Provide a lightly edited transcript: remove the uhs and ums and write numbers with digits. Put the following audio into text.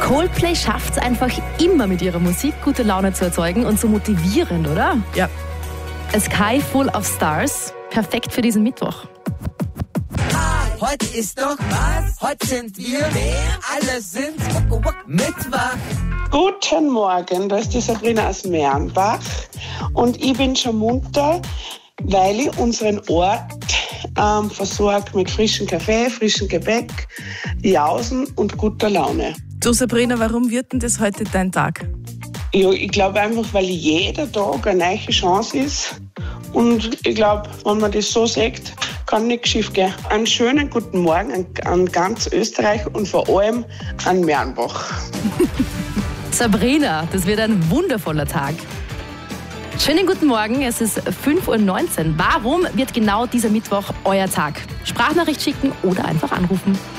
Coldplay schafft es einfach immer mit ihrer Musik gute Laune zu erzeugen und so motivierend, oder? Ja. A Sky Full of Stars, perfekt für diesen Mittwoch. Heute ist doch was, heute sind wir alle sind Mittwoch. Guten Morgen, da ist die Sabrina aus Mernbach und ich bin schon munter, weil ich unseren Ort versorge mit frischem Kaffee, frischem Gebäck, Jausen und guter Laune. Du Sabrina, warum wird denn das heute dein Tag? Ja, ich glaube einfach, weil jeder Tag eine neue Chance ist und ich glaube, wenn man das so sagt, kann nichts schief gehen. Einen schönen guten Morgen an ganz Österreich und vor allem an Mernbach. Sabrina, das wird ein wundervoller Tag. Schönen guten Morgen, es ist 5:19 Uhr. Warum wird genau dieser Mittwoch euer Tag? Sprachnachricht schicken oder einfach anrufen.